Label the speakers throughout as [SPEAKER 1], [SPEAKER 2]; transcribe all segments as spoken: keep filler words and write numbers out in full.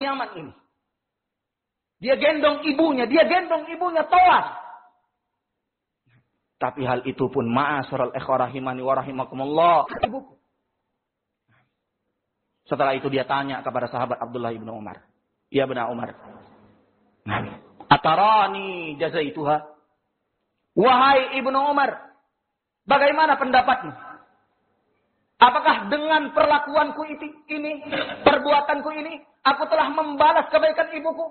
[SPEAKER 1] Yaman ini. Dia gendong ibunya, dia gendong ibunya tawaf. Tapi hal itu pun ma'asyiral ikhwah rahimani wa rahimakumullah. Ibuku. Setelah itu dia tanya kepada sahabat Abdullah ibn Umar. Ya benar Umar. Atarani jazaituha. Wahai ibnu Umar, bagaimana pendapatmu? Apakah dengan perlakuanku ini, perbuatanku ini, aku telah membalas kebaikan ibuku?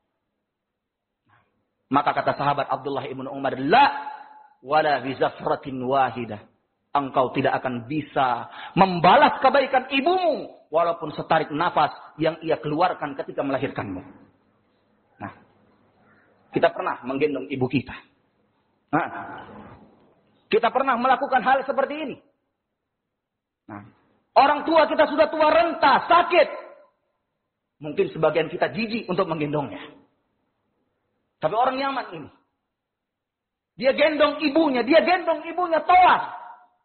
[SPEAKER 1] Maka kata sahabat Abdullah ibn Umar, la wala bizafratin wahidah. Engkau tidak akan bisa membalas kebaikan ibumu walaupun setarik nafas yang ia keluarkan ketika melahirkanmu. Nah, kita pernah menggendong ibu kita. Nah, kita pernah melakukan hal seperti ini. Nah, orang tua kita sudah tua renta, sakit. Mungkin sebagian kita jijik untuk menggendongnya. Tapi orang Yaman ini, dia gendong ibunya, dia gendong ibunya tawaf.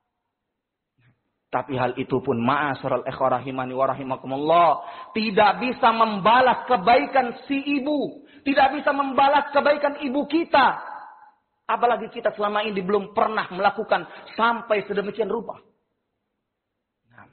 [SPEAKER 1] Tapi hal itu pun ma'asyiral ikhwah rahimani wa rahimakumullah, tidak bisa membalas kebaikan si ibu, tidak bisa membalas kebaikan ibu kita. Apalagi kita selama ini belum pernah melakukan sampai sedemikian rupa. Nah,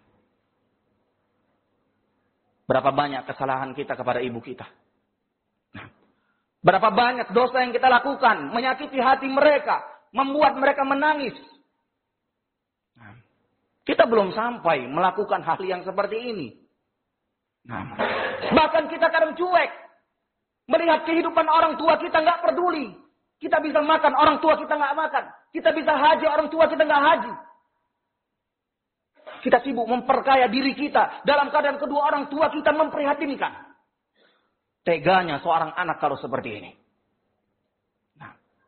[SPEAKER 1] berapa banyak kesalahan kita kepada ibu kita. Nah, berapa banyak dosa yang kita lakukan, menyakiti hati mereka, membuat mereka menangis. Nah, kita belum sampai melakukan hal yang seperti ini. Nah, bahkan kita kadang cuek. Melihat kehidupan orang tua kita nggak peduli. Kita bisa makan, orang tua kita nggak makan. Kita bisa haji, orang tua kita nggak haji. Kita sibuk memperkaya diri kita. Dalam keadaan kedua orang tua kita memprihatinkan. Teganya seorang anak kalau seperti ini. Nah,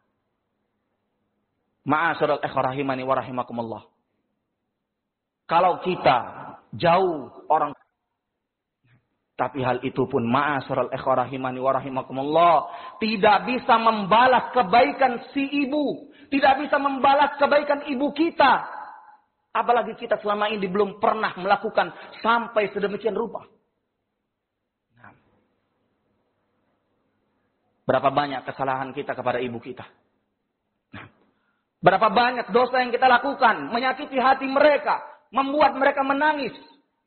[SPEAKER 1] ma'asyiral ikhwah rahimani wa rahimakumullah. Kalau kita jauh orang, tapi hal itu pun ma'asyiral ikhwah rahimani wa rahimakumullah, tidak bisa membalas kebaikan si ibu, tidak bisa membalas kebaikan ibu kita. Apalagi kita selama ini belum pernah melakukan sampai sedemikian rupa. Nah, berapa banyak kesalahan kita kepada ibu kita. Nah, berapa banyak dosa yang kita lakukan, menyakiti hati mereka, membuat mereka menangis.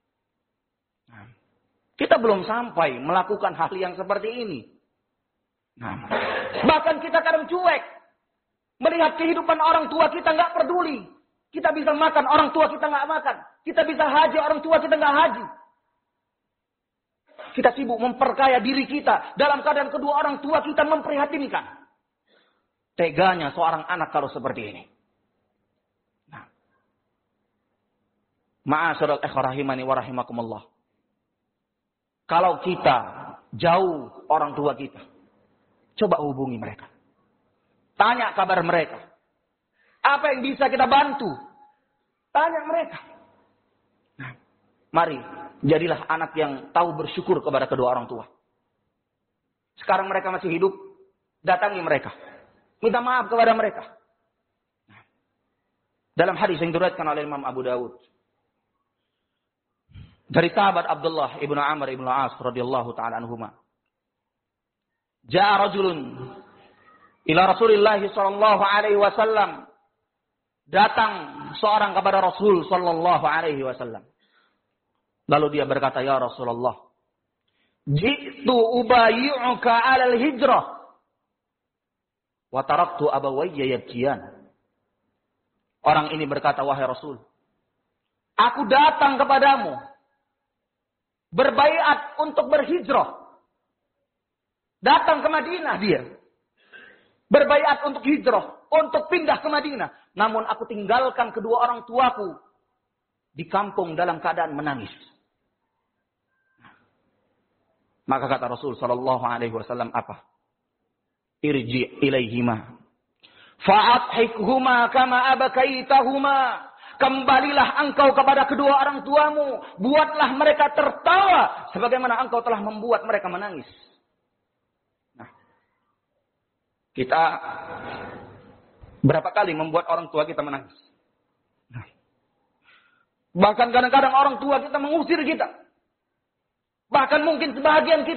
[SPEAKER 1] Kita belum sampai melakukan hal yang seperti ini. Nah, bahkan kita kadang cuek. Melihat kehidupan orang tua kita nggak peduli. Kita bisa makan, orang tua kita nggak makan. Kita bisa haji, orang tua kita nggak haji. Kita sibuk memperkaya diri kita. Dalam keadaan kedua orang tua kita memprihatinkan. Teganya seorang anak kalau seperti ini. Nah, ma'asyiral ikhwah rahimani wa rahimakumullah. Kalau kita jauh orang tua kita, coba hubungi mereka. Tanya kabar mereka. Apa yang bisa kita bantu? Tanya mereka. Nah, mari, jadilah anak yang tahu bersyukur kepada kedua orang tua. Sekarang mereka masih hidup, datangi mereka. Minta maaf kepada mereka. Nah, dalam hadis yang diriwayatkan oleh Imam Abu Dawud, dari sahabat Abdullah ibnu Amr ibnu As radhiyallahu taala anhuma. Ja'a rajulun ila Rasulillah sallallahu alaihi wasallam. Datang seorang kepada Rasul sallallahu alaihi wasallam. Lalu dia berkata, "Ya Rasulullah, ji'tu ubayyi'uka 'alal hijrah wa taraktu abawayya yabkiyan." Orang ini berkata, "Wahai Rasul, aku datang kepadamu berbaiat untuk berhijrah." Datang ke Madinah dia. Berbaiat untuk hijrah, untuk pindah ke Madinah. Namun aku tinggalkan kedua orang tuaku di kampung dalam keadaan menangis. Maka kata Rasul sallallahu alaihi wasallam apa? Irji ilaihima fa'adhikhuma kama abakaitahuma. Kembalilah engkau kepada kedua orang tuamu. Buatlah mereka tertawa sebagaimana engkau telah membuat mereka menangis. Nah, kita berapa kali membuat orang tua kita menangis? Nah, bahkan kadang-kadang orang tua kita mengusir kita. Bahkan mungkin sebahagian kita